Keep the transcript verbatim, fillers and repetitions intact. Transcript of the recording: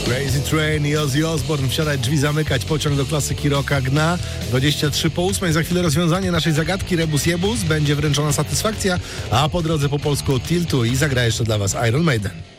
Crazy Train i Ozzy Osbourne. Wsiadać, drzwi zamykać, pociąg do klasyki rocka gna. dwadzieścia trzy po ósmej. Za chwilę rozwiązanie naszej zagadki Rebus Jebus. Będzie wręczona satysfakcja, a po drodze po polsku od Tiltu i zagra jeszcze dla Was Iron Maiden.